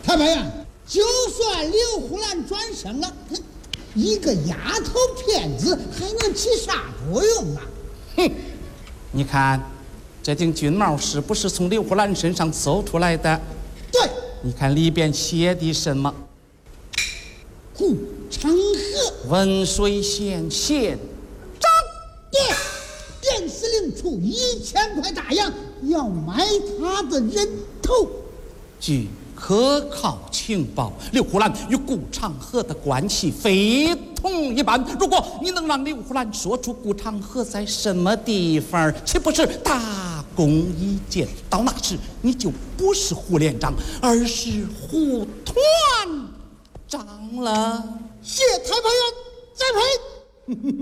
太白呀，就算刘胡兰转生了，一个丫头片子还能起啥作用啊？ 哼，你看这顶军帽是不是从刘胡兰身上搜出来的？ 对， 你看里边写的什么？ 顾长河， 文水县县长。 对，电司令出1000块大洋要买他的人头。 据可靠情报，刘胡兰与顾长河的关系非同一般。如果你能让刘胡兰说出顾长河在什么地方，岂不是大功一件？到那时，你就不是胡连长，而是胡团长了。 谢太白员栽培。